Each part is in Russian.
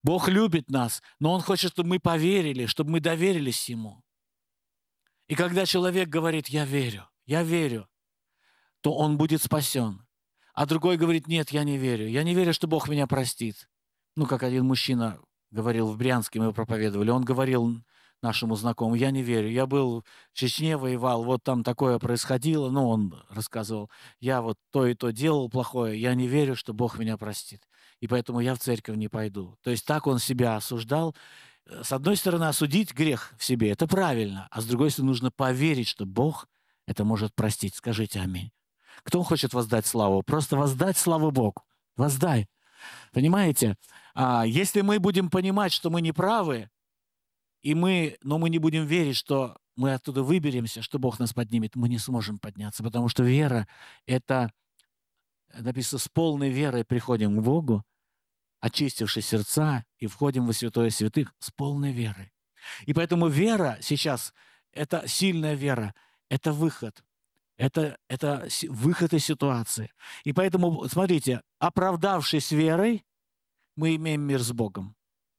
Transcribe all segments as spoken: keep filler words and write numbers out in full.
Бог любит нас, но Он хочет, чтобы мы поверили, чтобы мы доверились Ему. И когда человек говорит: «Я верю, я верю», то он будет спасен. А другой говорит: «Нет, я не верю. Я не верю, что Бог меня простит». Ну, как один мужчина говорил в Брянске, мы проповедовали, он говорил нашему знакомому: «Я не верю. Я был в Чечне, воевал, вот там такое происходило». Ну, он рассказывал: «Я вот то и то делал плохое. Я не верю, что Бог меня простит. И поэтому я в церковь не пойду». То есть так он себя осуждал. Э, С одной стороны, осудить грех в себе – это правильно, а с другой стороны, нужно поверить, что Бог это может простить. Скажите аминь. Кто хочет воздать славу? Просто воздать славу Богу. Воздай. Понимаете? А если мы будем понимать, что мы не правы, и мы, но мы не будем верить, что мы оттуда выберемся, что Бог нас поднимет, мы не сможем подняться, потому что вера – это, написано, с полной верой приходим к Богу, очистивши сердца, и входим во святое святых с полной верой. И поэтому вера сейчас – это сильная вера, это выход. Это, это си- выход из ситуации. И поэтому, смотрите, оправдавшись верой, мы имеем мир с Богом.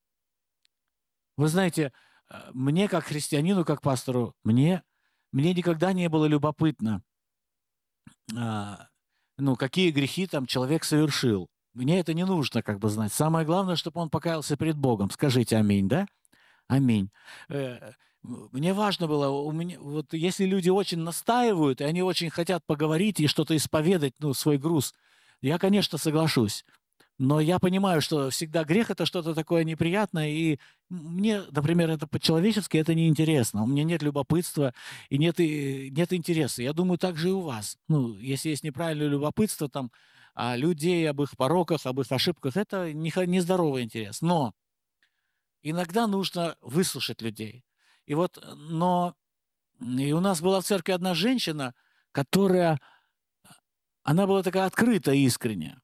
Вы знаете, э, мне как христианину, как пастору, мне, мне никогда не было любопытно, а, ну, какие грехи там человек совершил. Мне это не нужно как бы знать. Самое главное, чтобы он покаялся перед Богом. Скажите аминь, да? Аминь. Э, Мне важно было, у меня, вот если люди очень настаивают, и они очень хотят поговорить и что-то исповедать, ну, свой груз, я, конечно, соглашусь. Но я понимаю, что всегда грех – это что-то такое неприятное, и мне, например, это по-человечески это неинтересно. У меня нет любопытства и нет, и нет интереса. Я думаю, так же и у вас. Ну, если есть неправильное любопытство там, о людей, об их пороках, об их ошибках, это не хо- нездоровый интерес. Но иногда нужно выслушать людей. И вот, э, но и у нас была в церкви одна женщина, которая, она была такая открытая, искренняя.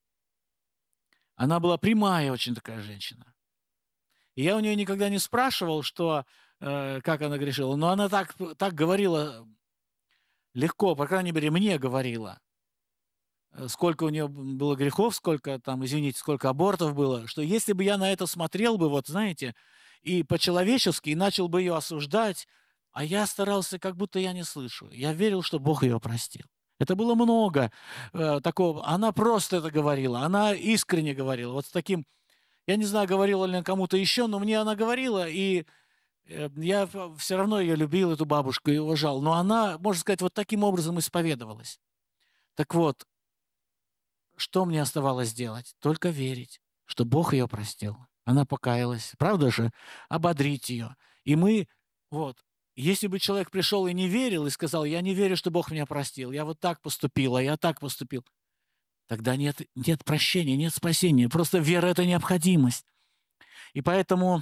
Она была прямая очень такая женщина. И я у нее никогда не спрашивал, что, э, как она грешила, но она так, так говорила легко, по крайней мере, мне говорила, э, сколько у нее было грехов, сколько там, извините, сколько абортов было, что если бы я на это смотрел бы, вот знаете, и по-человечески, и начал бы ее осуждать, а я старался, как будто я не слышу. Я верил, что Бог ее простил. Это было много э, такого. Она просто это говорила, она искренне говорила. Вот с таким, я не знаю, говорила ли она кому-то еще, но мне она говорила, и э, я все равно ее любил, эту бабушку, и уважал. Но она, можно сказать, вот таким образом исповедовалась. Так вот, что мне оставалось делать? Только верить, что Бог ее простил. Она покаялась. Правда же? Ободрить ее. И мы, вот, если бы человек пришел и не верил, и сказал: «Я не верю, что Бог меня простил, я вот так поступил, а я так поступил», тогда нет, нет прощения, нет спасения. Просто вера – это необходимость. И поэтому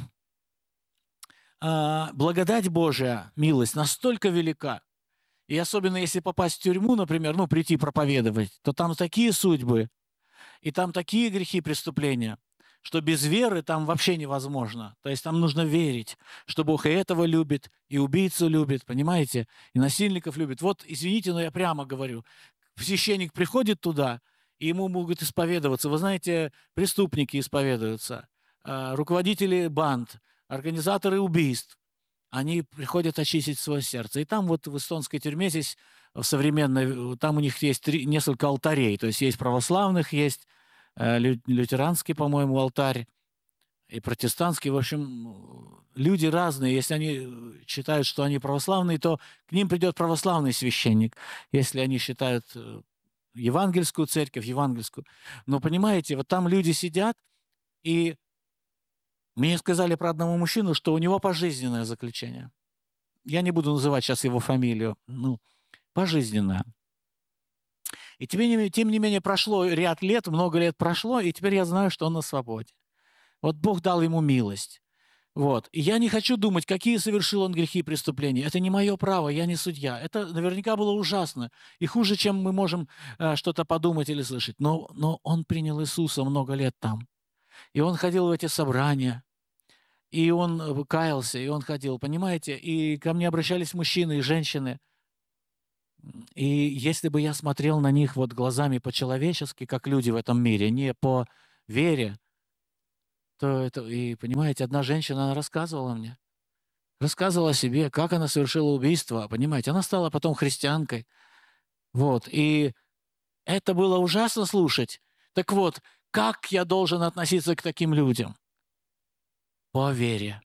а, благодать Божия, милость настолько велика, и особенно если попасть в тюрьму, например, ну, прийти проповедовать, то там такие судьбы, и там такие грехи, преступления, что без веры там вообще невозможно. То есть там нужно верить, что Бог и этого любит, и убийцу любит, понимаете, и насильников любит. Вот, извините, но я прямо говорю, священник приходит туда, и ему могут исповедоваться. Вы знаете, преступники исповедуются, а, руководители банд, организаторы убийств. Они приходят очистить свое сердце. И там вот в эстонской тюрьме здесь, в современной, там у них есть три, несколько алтарей. То есть есть православных, есть э, лю- лютеранский, по-моему, алтарь, и протестантский. В общем, люди разные. Если они э, считают, что они православные, то к ним придет православный священник. Если они считают э, евангельскую церковь, евангельскую. Но понимаете, вот там люди сидят, и мне сказали про одного мужчину, что у него пожизненное заключение. Я не буду называть сейчас его фамилию, ну, пожизненное. И тем не, тем не менее прошло ряд лет, много лет прошло, и теперь я знаю, что он на свободе. Вот Бог дал ему милость. Вот. И я не хочу думать, какие совершил он грехи и преступления. Это не мое право, я не судья. Это наверняка было ужасно. И хуже, чем мы можем э, что-то подумать или слышать. Но, но он принял Иисуса много лет там. И он ходил в эти собрания. И он э, каялся, и он ходил, понимаете? И ко мне обращались мужчины и женщины. И если бы я смотрел на них вот глазами по-человечески, как люди в этом мире, не по вере, то это, и понимаете, одна женщина, она рассказывала мне, рассказывала о себе, как она совершила убийство, понимаете, она стала потом христианкой, вот, и это было ужасно слушать. Так вот, как я должен относиться к таким людям? По вере.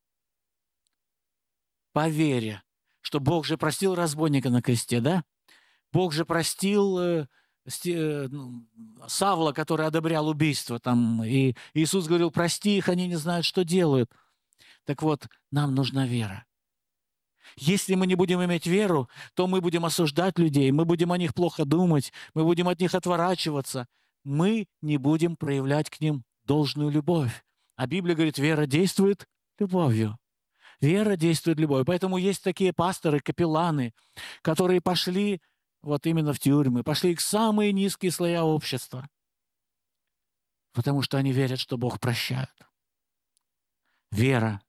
По вере, что Бог же простил разбойника на кресте, да? Бог же простил э, сти- э, ну, Савла, который одобрял убийство там, и Иисус говорил: прости их, они не знают, что делают. Так вот, нам нужна вера. Если мы не будем иметь веру, то мы будем осуждать людей, мы будем о них плохо думать, мы будем от них отворачиваться, мы не будем проявлять к ним должную любовь. А Библия говорит, вера действует любовью. Вера действует любовью. Поэтому есть такие пасторы, капелланы, которые пошли вот именно в тюрьмы, пошли в самые низкие слоя общества, потому что они верят, что Бог прощает. Вера.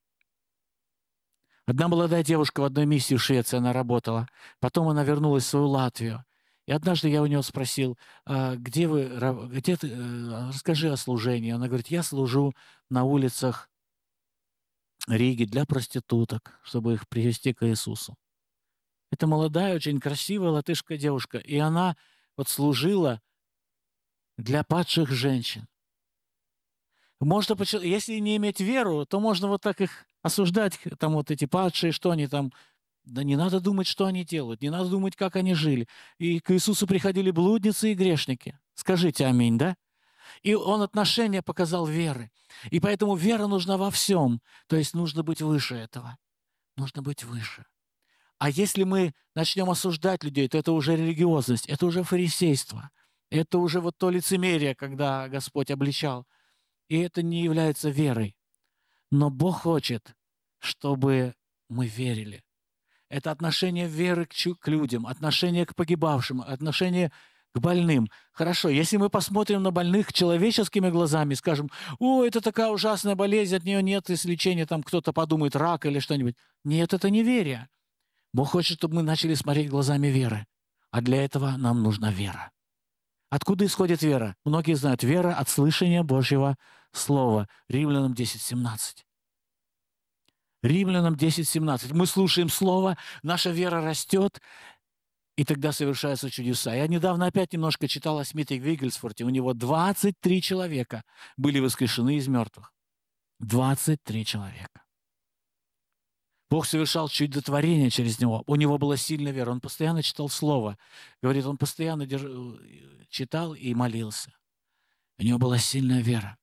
Одна молодая девушка в одной миссии в Швеции, она работала. Потом она вернулась в свою Латвию. И однажды я у нее спросил: «А где вы, ра- где ты, э, расскажи о служении». Она говорит: я служу на улицах Риги для проституток, чтобы их привести к Иисусу. Это молодая, очень красивая латышская девушка. И она вот служила для падших женщин. Можно, поч- если не иметь веру, то можно вот так их осуждать, там вот эти падшие, что они там. Да не надо думать, что они делают, не надо думать, как они жили. И к Иисусу приходили блудницы и грешники. Скажите аминь, да? И Он отношение показал веры. И поэтому вера нужна во всем. То есть нужно быть выше этого. Нужно быть выше. А если мы начнем осуждать людей, то это уже религиозность, это уже фарисейство, это уже вот то лицемерие, когда Господь обличал. И это не является верой. Но Бог хочет, чтобы мы верили. Это отношение веры к, чу- к людям, отношение к погибавшим, отношение к больным. Хорошо, если мы посмотрим на больных человеческими глазами, скажем: о, это такая ужасная болезнь, от нее нет излечения, там кто-то подумает, рак или что-нибудь. Нет, это неверие. Бог хочет, чтобы мы начали смотреть глазами веры. А для этого нам нужна вера. Откуда исходит вера? Многие знают, вера от слышания Божьего Слова. Римлянам десять семнадцать. Римлянам десять семнадцать. Мы слушаем Слово, наша вера растет, и тогда совершаются чудеса. Я недавно опять немножко читал о Смите Виггельсворте. У него двадцать три человека были воскрешены из мертвых. двадцать три человека. Бог совершал чудотворение через него. У него была сильная вера. Он постоянно читал Слово. Говорит, он постоянно держ... читал и молился. У него была сильная вера.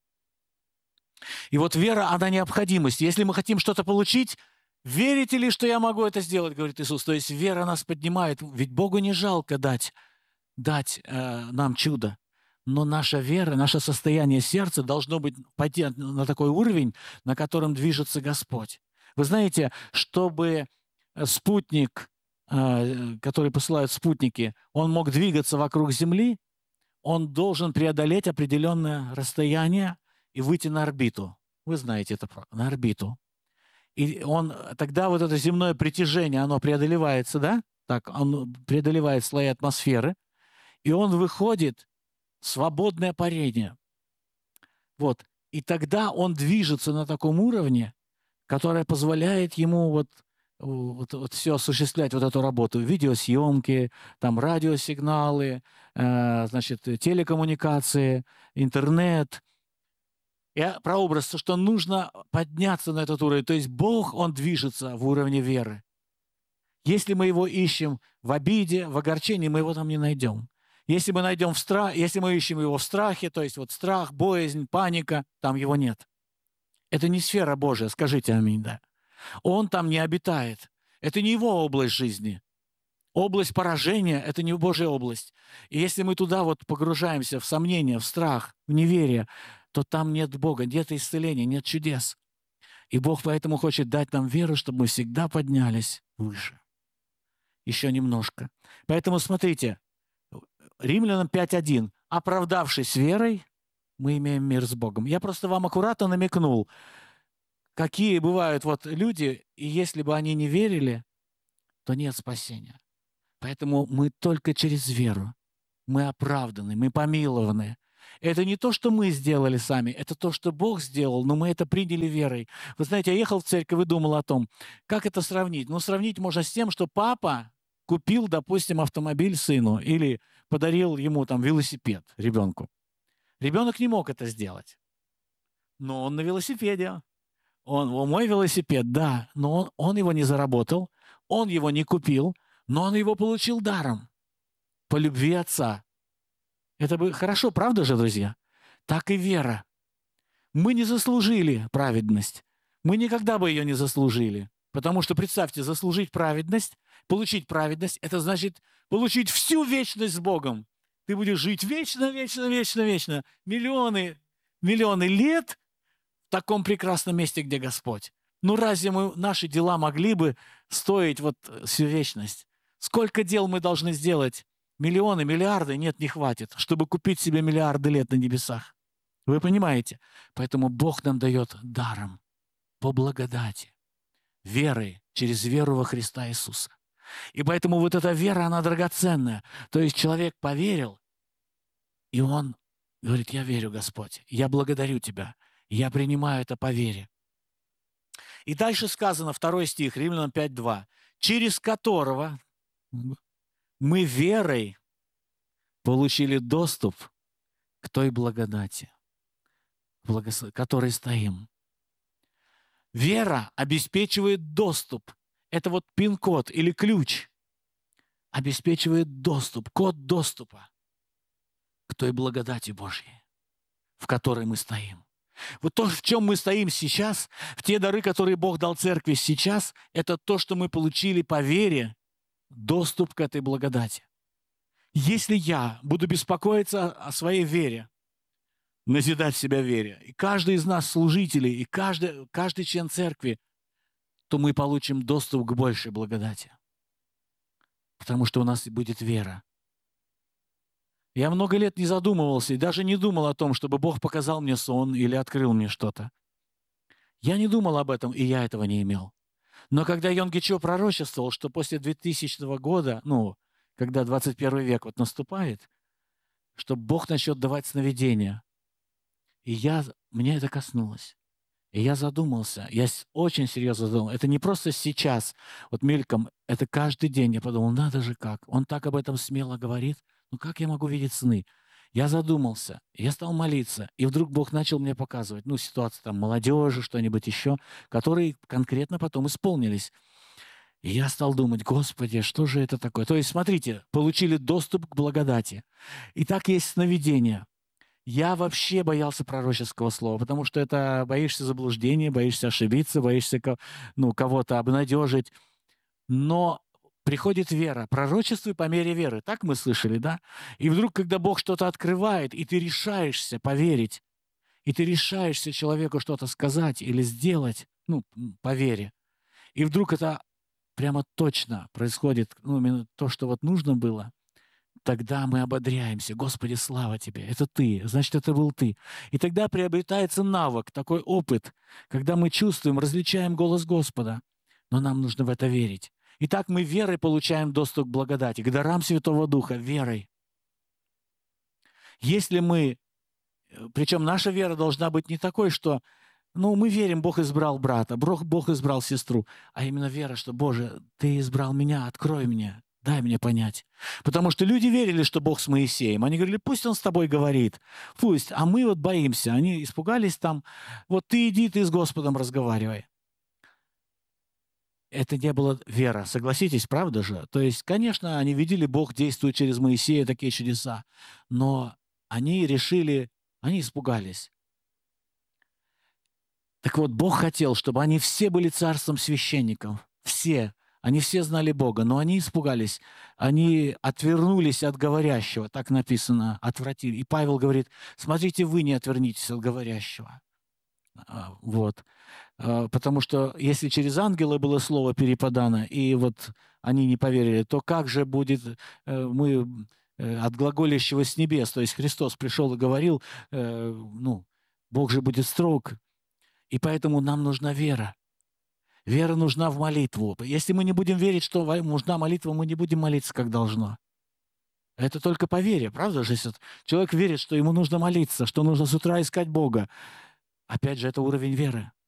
И вот вера, она необходимость. Если мы хотим что-то получить, верите ли, что я могу это сделать, говорит Иисус. То есть вера нас поднимает. Ведь Богу не жалко дать, дать э, нам чудо. Но наша вера, наше состояние сердца должно быть пойти на такой уровень, на котором движется Господь. Вы знаете, чтобы спутник, э, который посылают спутники, он мог двигаться вокруг Земли, он должен преодолеть определенное расстояние и выйти на орбиту. Вы знаете это, на орбиту. И он, тогда вот это земное притяжение, оно преодолевается, да? Так, он преодолевает слои атмосферы, и он выходит в свободное парение. Вот. И тогда он движется на таком уровне, которое позволяет ему вот, вот, вот все осуществлять, вот эту работу. Видеосъемки, там радиосигналы, э, значит, телекоммуникации, интернет. Я прообраз, что нужно подняться на этот уровень. То есть Бог, Он движется в уровне веры. Если мы его ищем в обиде, в огорчении, мы его там не найдем. Если мы найдем в страх, если мы ищем его в страхе, то есть вот страх, боязнь, паника, там его нет. Это не сфера Божия, скажите аминь, да. Он там не обитает. Это не его область жизни. Область поражения – это не Божья область. И если мы туда вот погружаемся в сомнение, в страх, в неверие, то там нет Бога, нет исцеления, нет чудес. И Бог поэтому хочет дать нам веру, чтобы мы всегда поднялись выше. Еще немножко. Поэтому смотрите, Римлянам пять один. Оправдавшись верой, мы имеем мир с Богом. Я просто вам аккуратно намекнул, какие бывают вот люди, и если бы они не верили, то нет спасения. Поэтому мы только через веру. Мы оправданы, мы помилованы. Это не то, что мы сделали сами, это то, что Бог сделал, но мы это приняли верой. Вы знаете, я ехал в церковь и думал о том, как это сравнить. Ну, сравнить можно с тем, что папа купил, допустим, автомобиль сыну или подарил ему там велосипед ребенку. Ребенок не мог это сделать, но он на велосипеде. Он, мой велосипед, да, но он, он его не заработал, он его не купил, но он его получил даром по любви отца. Это бы хорошо, правда же, друзья? Так и вера. Мы не заслужили праведность. Мы никогда бы ее не заслужили. Потому что, представьте, заслужить праведность, получить праведность, это значит получить всю вечность с Богом. Ты будешь жить вечно, вечно, вечно, вечно. Миллионы, миллионы лет в таком прекрасном месте, где Господь. Ну разве мы, наши дела могли бы стоить вот всю вечность? Сколько дел мы должны сделать? Миллионы, миллиарды? Нет, не хватит, чтобы купить себе миллиарды лет на небесах. Вы понимаете? Поэтому Бог нам дает даром, по благодати, верой, через веру во Христа Иисуса. И поэтому вот эта вера, она драгоценная. То есть человек поверил, и он говорит: я верю, Господь, я благодарю Тебя, я принимаю это по вере. И дальше сказано, второй стих, Римлянам пять два, через которого мы верой получили доступ к той благодати, в которой стоим. Вера обеспечивает доступ. Это вот пин-код или ключ. Обеспечивает доступ, код доступа к той благодати Божьей, в которой мы стоим. Вот то, в чем мы стоим сейчас, в те дары, которые Бог дал церкви сейчас, это то, что мы получили по вере, доступ к этой благодати. Если я буду беспокоиться о своей вере, назидать себя вере, и каждый из нас служителей, и каждый, каждый член церкви, то мы получим доступ к большей благодати. Потому что у нас будет вера. Я много лет не задумывался и даже не думал о том, чтобы Бог показал мне сон или открыл мне что-то. Я не думал об этом, и я этого не имел. Но когда Йонги Чо пророчествовал, что после двухтысячного года, ну, когда двадцать первый век вот наступает, что Бог начнет давать сновидения, и я, мне это коснулось. И я задумался, я очень серьезно задумался. Это не просто сейчас, вот мельком, это каждый день. Я подумал, надо же как, он так об этом смело говорит. Ну как я могу видеть сны? Я задумался, я стал молиться, и вдруг Бог начал мне показывать, ну, ситуации там молодежи, что-нибудь еще, которые конкретно потом исполнились. И я стал думать, Господи, что же это такое? То есть, смотрите, получили доступ к благодати. И так есть сновидения. Я вообще боялся пророческого слова, потому что это боишься заблуждения, боишься ошибиться, боишься, ну, кого-то обнадежить. Но приходит вера, пророчествуй по мере веры. Так мы слышали, да? И вдруг, когда Бог что-то открывает, и ты решаешься поверить, и ты решаешься человеку что-то сказать или сделать, ну, по вере, и вдруг это прямо точно происходит, ну, именно то, что вот нужно было, тогда мы ободряемся. Господи, слава Тебе, это Ты, значит, это был Ты. И тогда приобретается навык, такой опыт, когда мы чувствуем, различаем голос Господа, но нам нужно в это верить. Итак, мы верой получаем доступ к благодати, к дарам Святого Духа, верой. Если мы, причем наша вера должна быть не такой, что, ну, мы верим, Бог избрал брата, Бог, Бог избрал сестру, а именно вера, что, Боже, Ты избрал меня, открой мне, дай мне понять. Потому что люди верили, что Бог с Моисеем. Они говорили, пусть он с тобой говорит, пусть, а мы вот боимся. Они испугались там, вот ты иди, ты с Господом разговаривай. Это не была вера, согласитесь, правда же? То есть, конечно, они видели, Бог действует через Моисея, такие чудеса, но они решили, они испугались. Так вот, Бог хотел, чтобы они все были царством священников, все. Они все знали Бога, но они испугались, они отвернулись от говорящего, так написано, отвратили. И Павел говорит, смотрите, вы не отвернитесь от говорящего. Вот. Потому что если через ангела было слово перепадано, и вот они не поверили, то как же будет мы от глаголящего с небес, то есть Христос пришел и говорил, ну, Бог же будет строг, и поэтому нам нужна вера. Вера нужна в молитву. Если мы не будем верить, что нужна молитва, мы не будем молиться, как должно. Это только по вере, правда же? Если вот человек верит, что ему нужно молиться, что нужно с утра искать Бога. Опять же, это уровень веры.